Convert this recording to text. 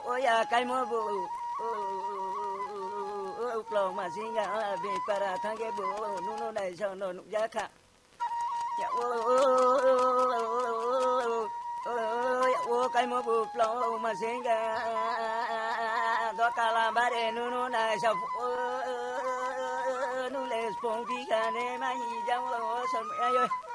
ôi à cái mua bù lòng mà xin ngã về para thang cái bù nu này sao nó nụ giá khả ôi cái mua bù lòng mà xin ngã đó cả là ba đê nu này sao nu lệ phong phi cả này mà hi giang lo sao ơi